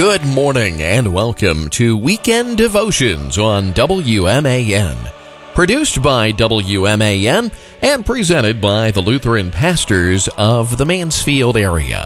Good morning and welcome to Weekend Devotions on WMAN. Produced by WMAN and presented by the Lutheran pastors of the Mansfield area.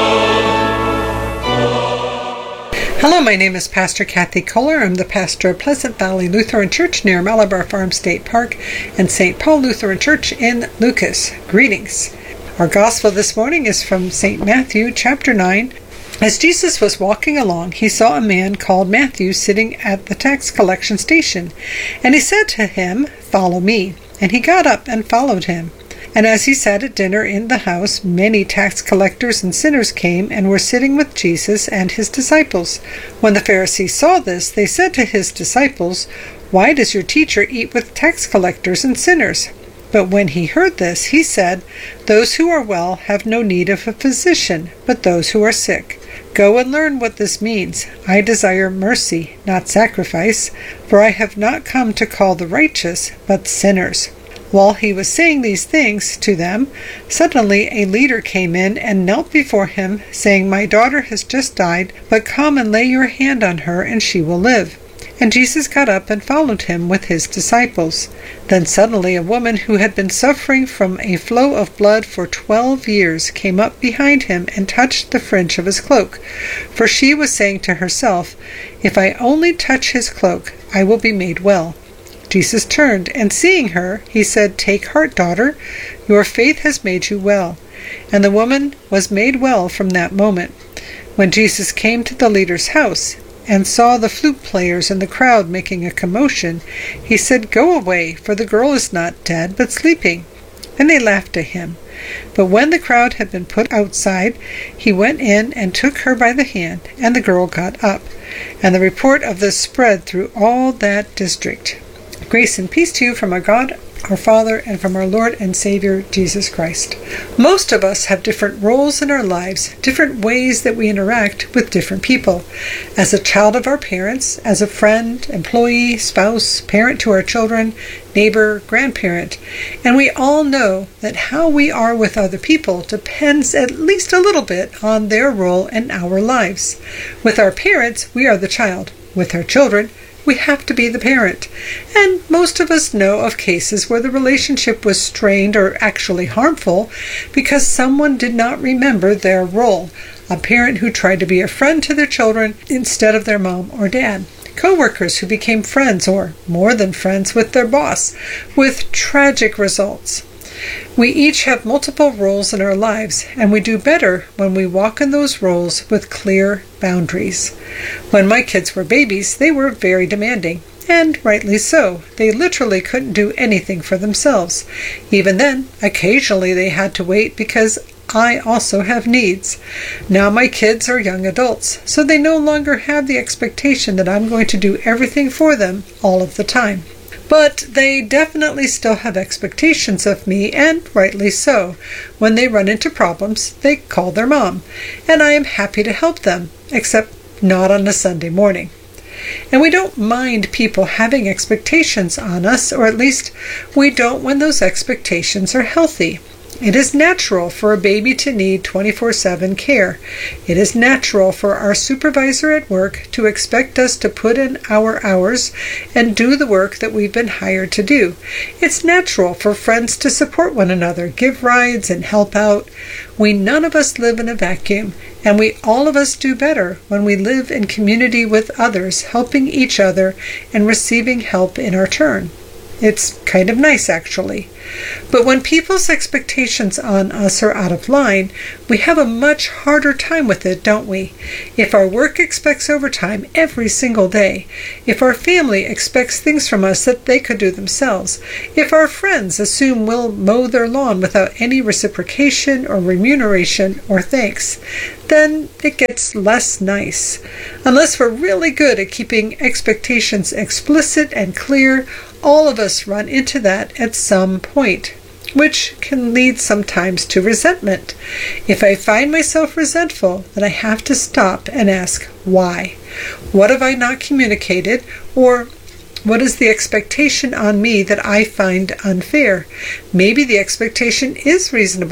Hello, my name is Pastor Kathy Kohler. I'm the pastor of Pleasant Valley Lutheran Church near Malabar Farm State Park and St. Paul Lutheran Church in Lucas. Greetings. Our gospel this morning is from St. Matthew chapter 9. As Jesus was walking along, he saw a man called Matthew sitting at the tax collection station. And he said to him, "Follow me." And he got up and followed him. And as he sat at dinner in the house, many tax collectors and sinners came and were sitting with Jesus and his disciples. When the Pharisees saw this, they said to his disciples, "Why does your teacher eat with tax collectors and sinners?" But when he heard this, he said, "Those who are well have no need of a physician, but those who are sick. Go and learn what this means. I desire mercy, not sacrifice, for I have not come to call the righteous, but sinners." While he was saying these things to them, suddenly a leader came in and knelt before him, saying, "My daughter has just died, but come and lay your hand on her, and she will live." And Jesus got up and followed him with his disciples. Then suddenly a woman who had been suffering from a flow of blood for 12 years came up behind him and touched the fringe of his cloak. For she was saying to herself, "If I only touch his cloak, I will be made well." Jesus turned, and seeing her, he said, "Take heart, daughter, your faith has made you well." And the woman was made well from that moment. When Jesus came to the leader's house, and saw the flute players and the crowd making a commotion, he said, "Go away, for the girl is not dead, but sleeping." And they laughed at him. But when the crowd had been put outside, he went in and took her by the hand, and the girl got up. And the report of this spread through all that district. Grace and peace to you from our God, our Father, and from our Lord and Savior, Jesus Christ. Most of us have different roles in our lives, different ways that we interact with different people. As a child of our parents, as a friend, employee, spouse, parent to our children, neighbor, grandparent. And we all know that how we are with other people depends at least a little bit on their role in our lives. With our parents, we are the child. With our children, we have to be the parent. And most of us know of cases where the relationship was strained or actually harmful because someone did not remember their role. A parent who tried to be a friend to their children instead of their mom or dad. Co-workers who became friends or more than friends with their boss, with tragic results. We each have multiple roles in our lives, and we do better when we walk in those roles with clear boundaries. When my kids were babies, they were very demanding, and rightly so. They literally couldn't do anything for themselves. Even then, occasionally they had to wait because I also have needs. Now my kids are young adults, so they no longer have the expectation that I'm going to do everything for them all of the time. But they definitely still have expectations of me, and rightly so. When they run into problems, they call their mom, and I am happy to help them, except not on a Sunday morning. And we don't mind people having expectations on us, or at least we don't when those expectations are healthy. It is natural for a baby to need 24/7 care. It is natural for our supervisor at work to expect us to put in our hours and do the work that we've been hired to do. It's natural for friends to support one another, give rides, and help out. We none of us live in a vacuum, and we all of us do better when we live in community with others, helping each other and receiving help in our turn. It's kind of nice, actually. But when people's expectations on us are out of line, we have a much harder time with it, don't we? If our work expects overtime every single day, if our family expects things from us that they could do themselves, if our friends assume we'll mow their lawn without any reciprocation or remuneration or thanks, then it gets less nice. Unless we're really good at keeping expectations explicit and clear, all of us run into that at some point, which can lead sometimes to resentment. If I find myself resentful, then I have to stop and ask, why? What have I not communicated? Or what is the expectation on me that I find unfair? Maybe the expectation is reasonable,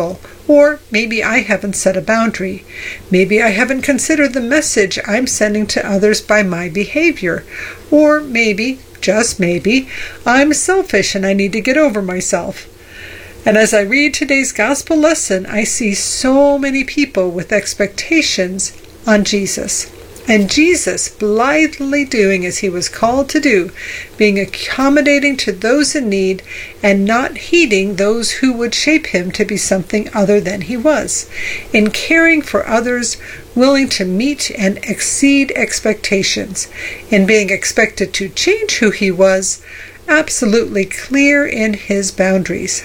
Or maybe I haven't set a boundary. Maybe I haven't considered the message I'm sending to others by my behavior. Or maybe, just maybe, I'm selfish and I need to get over myself. And as I read today's gospel lesson, I see so many people with expectations on Jesus. And Jesus blithely doing as he was called to do, being accommodating to those in need and not heeding those who would shape him to be something other than he was. In caring for others, willing to meet and exceed expectations. In being expected to change who he was, absolutely clear in his boundaries.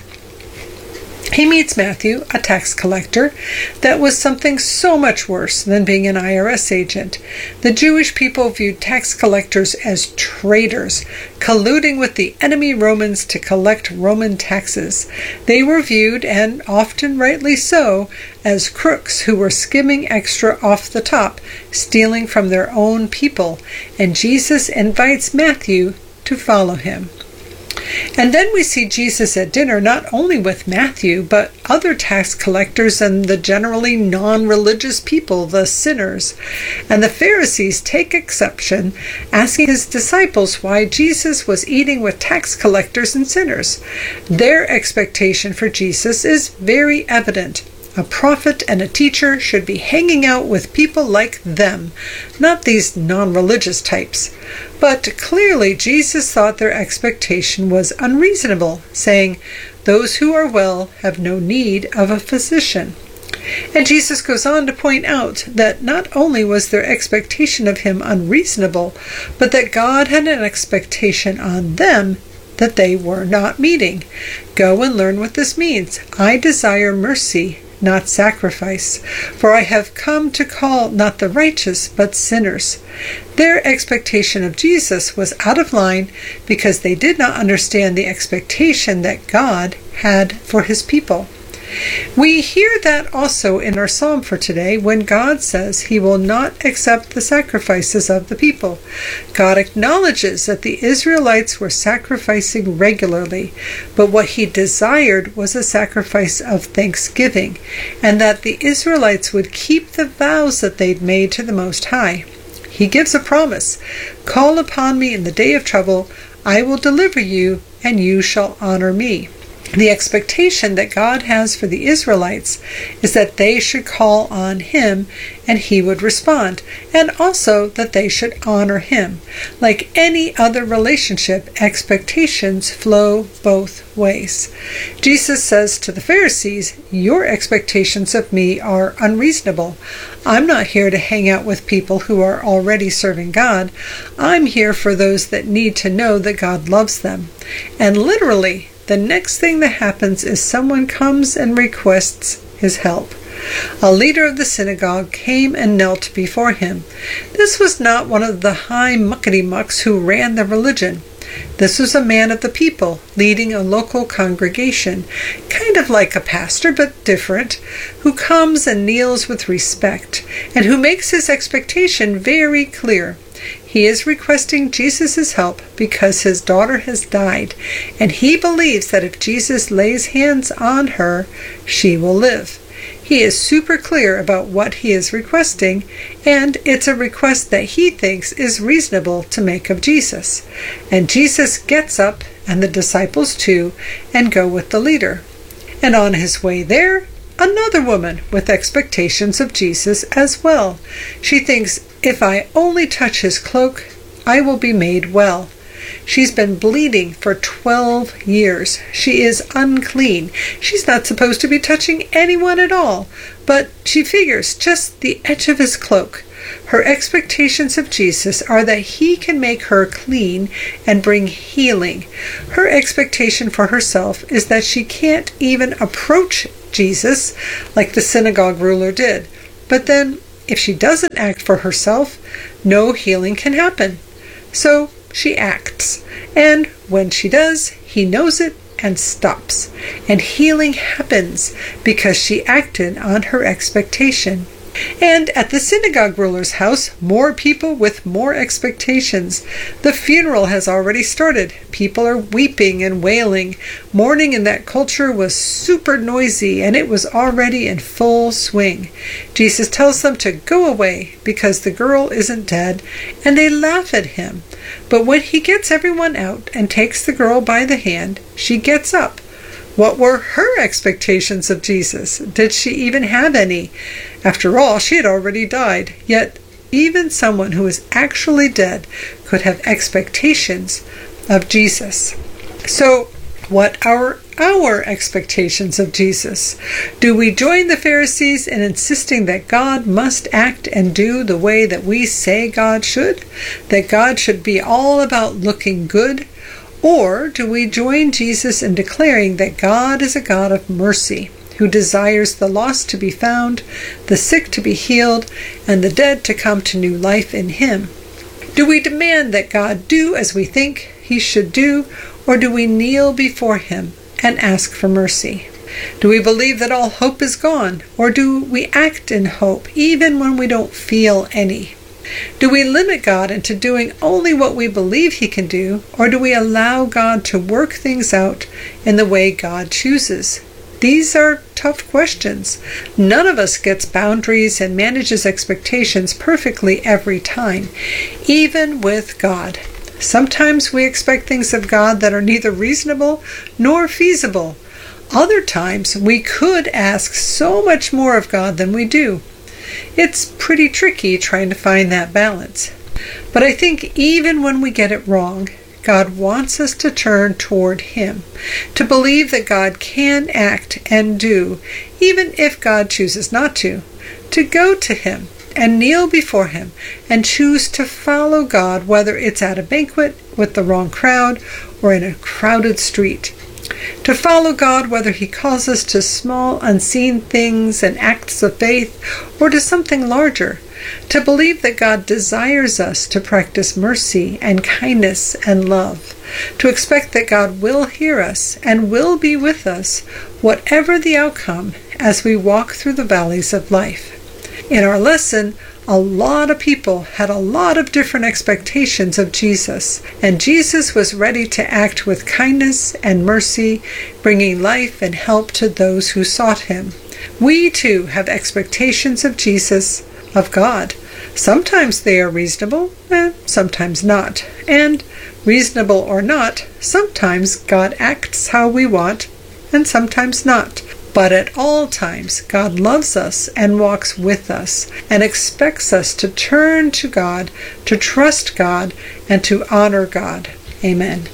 He meets Matthew, a tax collector, that was something so much worse than being an IRS agent. The Jewish people viewed tax collectors as traitors, colluding with the enemy Romans to collect Roman taxes. They were viewed, and often rightly so, as crooks who were skimming extra off the top, stealing from their own people. And Jesus invites Matthew to follow him. And then we see Jesus at dinner not only with Matthew, but other tax collectors and the generally non-religious people, the sinners. And the Pharisees take exception, asking his disciples why Jesus was eating with tax collectors and sinners. Their expectation for Jesus is very evident. A prophet and a teacher should be hanging out with people like them, not these non-religious types. But clearly Jesus thought their expectation was unreasonable, saying, "Those who are well have no need of a physician." And Jesus goes on to point out that not only was their expectation of him unreasonable, but that God had an expectation on them that they were not meeting. Go and learn what this means. I desire mercy, not sacrifice, for I have come to call not the righteous, but sinners. Their expectation of Jesus was out of line because they did not understand the expectation that God had for his people. We hear that also in our psalm for today when God says he will not accept the sacrifices of the people. God acknowledges that the Israelites were sacrificing regularly, but what he desired was a sacrifice of thanksgiving, and that the Israelites would keep the vows that they'd made to the Most High. He gives a promise, "Call upon me in the day of trouble, I will deliver you, and you shall honor me." The expectation that God has for the Israelites is that they should call on him and he would respond, and also that they should honor him. Like any other relationship, expectations flow both ways. Jesus says to the Pharisees, "Your expectations of me are unreasonable. I'm not here to hang out with people who are already serving God. I'm here for those that need to know that God loves them." And literally, the next thing that happens is someone comes and requests his help. A leader of the synagogue came and knelt before him. This was not one of the high muckety-mucks who ran the religion. This was a man of the people, leading a local congregation, kind of like a pastor, but different, who comes and kneels with respect, and who makes his expectation very clear. He is requesting Jesus' help because his daughter has died, and he believes that if Jesus lays hands on her, she will live. He is super clear about what he is requesting, and it's a request that he thinks is reasonable to make of Jesus. And Jesus gets up, and the disciples too, and go with the leader. And on his way there, another woman with expectations of Jesus as well. She thinks, if I only touch his cloak, I will be made well. She's been bleeding for 12 years. She is unclean. She's not supposed to be touching anyone at all, but she figures just the edge of his cloak. Her expectations of Jesus are that he can make her clean and bring healing. Her expectation for herself is that she can't even approach Jesus like the synagogue ruler did. But then, if she doesn't act for herself, no healing can happen. So she acts, and when she does, he knows it and stops. And healing happens because she acted on her expectation And at the synagogue ruler's house, more people with more expectations. The funeral has already started. People are weeping and wailing. Mourning in that culture was super noisy, and it was already in full swing. Jesus tells them to go away because the girl isn't dead, and they laugh at him. But when he gets everyone out and takes the girl by the hand, she gets up. What were her expectations of Jesus? Did she even have any? After all, she had already died. Yet, even someone who is actually dead could have expectations of Jesus. So, what are our expectations of Jesus? Do we join the Pharisees in insisting that God must act and do the way that we say God should? That God should be all about looking good? Or do we join Jesus in declaring that God is a God of mercy, who desires the lost to be found, the sick to be healed, and the dead to come to new life in Him? Do we demand that God do as we think He should do, or do we kneel before Him and ask for mercy? Do we believe that all hope is gone, or do we act in hope even when we don't feel any? Do we limit God into doing only what we believe He can do, or do we allow God to work things out in the way God chooses? These are tough questions. None of us gets boundaries and manages expectations perfectly every time, even with God. Sometimes we expect things of God that are neither reasonable nor feasible. Other times we could ask so much more of God than we do. It's pretty tricky trying to find that balance. But I think even when we get it wrong, God wants us to turn toward Him, to believe that God can act and do, even if God chooses not to go to Him and kneel before Him and choose to follow God, whether it's at a banquet with the wrong crowd or in a crowded street. To follow God whether He calls us to small unseen things and acts of faith or to something larger. To believe that God desires us to practice mercy and kindness and love. To expect that God will hear us and will be with us, whatever the outcome, as we walk through the valleys of life. In our lesson, a lot of people had a lot of different expectations of Jesus, and Jesus was ready to act with kindness and mercy, bringing life and help to those who sought Him. We too have expectations of Jesus, of God. Sometimes they are reasonable, sometimes not. And reasonable or not, sometimes God acts how we want, and sometimes not. But at all times, God loves us and walks with us and expects us to turn to God, to trust God, and to honor God. Amen.